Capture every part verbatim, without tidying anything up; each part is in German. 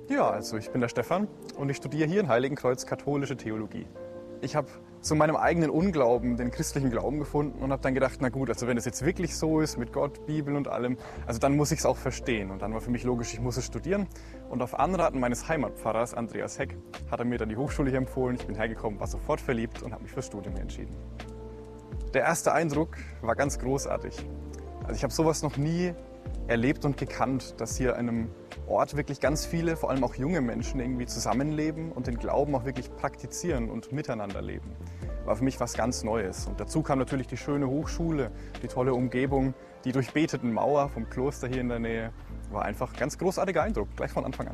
Ja, also ich bin der Stefan und ich studiere hier in Heiligenkreuz katholische Theologie. Ich habe zu meinem eigenen Unglauben den christlichen Glauben gefunden und habe dann gedacht, na gut, also wenn es jetzt wirklich so ist mit Gott, Bibel und allem, also dann muss ich es auch verstehen. Und dann war für mich logisch, ich muss es studieren. Und auf Anraten meines Heimatpfarrers Andreas Heck hat er mir dann die Hochschule hier empfohlen. Ich bin hergekommen, war sofort verliebt und habe mich fürs Studium entschieden. Der erste Eindruck war ganz großartig. Also ich habe sowas noch nie erlebt und gekannt, dass hier an einem Ort wirklich ganz viele, vor allem auch junge Menschen irgendwie zusammenleben und den Glauben auch wirklich praktizieren und miteinander leben. War für mich was ganz Neues. Und dazu kam natürlich die schöne Hochschule, die tolle Umgebung, die durchbeteten Mauer vom Kloster hier in der Nähe. War einfach ein ganz großartiger Eindruck, gleich von Anfang an.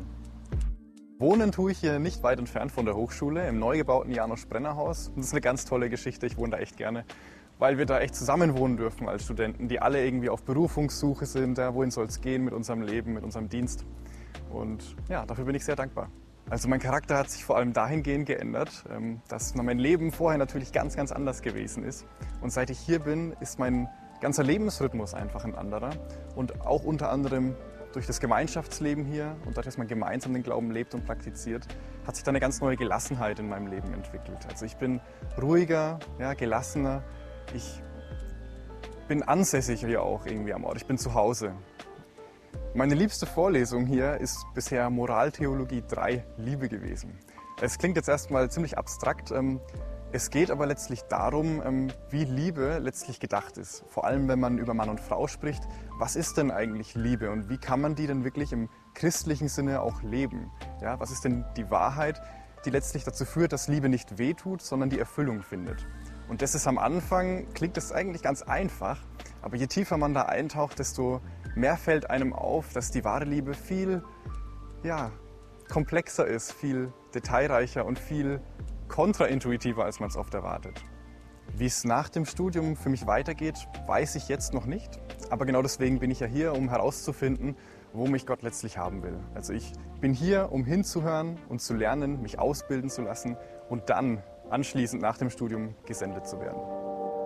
Wohnen tue ich hier nicht weit entfernt von der Hochschule, im neu gebauten Janusz-Brenner-Haus. Das ist eine ganz tolle Geschichte, ich wohne da echt gerne, weil wir da echt zusammen wohnen dürfen als Studenten, die alle irgendwie auf Berufungssuche sind, ja, wohin soll es gehen mit unserem Leben, mit unserem Dienst. Und ja, dafür bin ich sehr dankbar. Also mein Charakter hat sich vor allem dahingehend geändert, dass mein Leben vorher natürlich ganz, ganz anders gewesen ist. Und seit ich hier bin, ist mein ganzer Lebensrhythmus einfach ein anderer. Und auch unter anderem durch das Gemeinschaftsleben hier und dadurch, dass man gemeinsam den Glauben lebt und praktiziert, hat sich da eine ganz neue Gelassenheit in meinem Leben entwickelt. Also ich bin ruhiger, ja, gelassener. Ich bin ansässig hier auch irgendwie am Ort. Ich bin zu Hause. Meine liebste Vorlesung hier ist bisher Moraltheologie drei, Liebe gewesen. Es klingt jetzt erstmal ziemlich abstrakt. Es geht aber letztlich darum, wie Liebe letztlich gedacht ist. Vor allem, wenn man über Mann und Frau spricht. Was ist denn eigentlich Liebe und wie kann man die denn wirklich im christlichen Sinne auch leben? Ja, was ist denn die Wahrheit, die letztlich dazu führt, dass Liebe nicht wehtut, sondern die Erfüllung findet? Und das ist am Anfang, klingt das eigentlich ganz einfach, aber je tiefer man da eintaucht, desto mehr fällt einem auf, dass die wahre Liebe viel ja, komplexer ist, viel detailreicher und viel kontraintuitiver, als man es oft erwartet. Wie es nach dem Studium für mich weitergeht, weiß ich jetzt noch nicht. Aber genau deswegen bin ich ja hier, um herauszufinden, wo mich Gott letztlich haben will. Also ich bin hier, um hinzuhören und zu lernen, mich ausbilden zu lassen und dann anschließend nach dem Studium gesendet zu werden.